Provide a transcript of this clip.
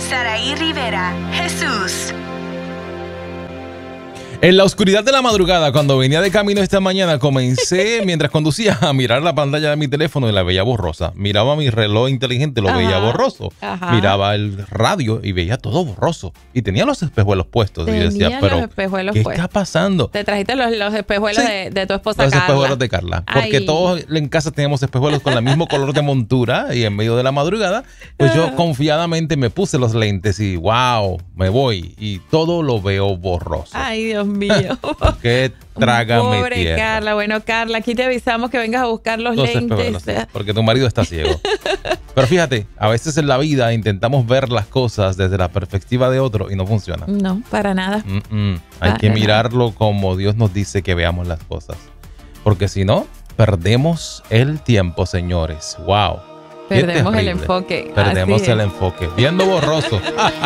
Saraí Rivera, Jesús. En la oscuridad de la madrugada, cuando venía de camino esta mañana, comencé, mientras conducía, a mirar la pantalla de mi teléfono y la veía borrosa. Miraba mi reloj inteligente, lo veía borroso. Miraba el radio y veía todo borroso. Y tenía los espejuelos puestos. Y decía, pero ¿qué está pasando? Te trajiste los espejuelos de tu esposa Carla. Los espejuelos de Carla. Porque todos en casa teníamos espejuelos con el mismo color de montura y en medio de la madrugada, pues yo confiadamente me puse los lentes y wow, me voy. Y todo lo veo borroso. Ay, Dios mío. Qué trágame Pobre tierra. Carla. Bueno, Carla, aquí te avisamos que vengas a buscar los lentes. Porque tu marido está ciego. Pero fíjate, a veces en la vida intentamos ver las cosas desde la perspectiva de otro y no funciona. No, para nada. Hay que mirarlo como Dios nos dice que veamos las cosas. Porque si no, perdemos el tiempo, señores. Wow. Perdemos el enfoque. Perdemos el enfoque. Viendo borroso.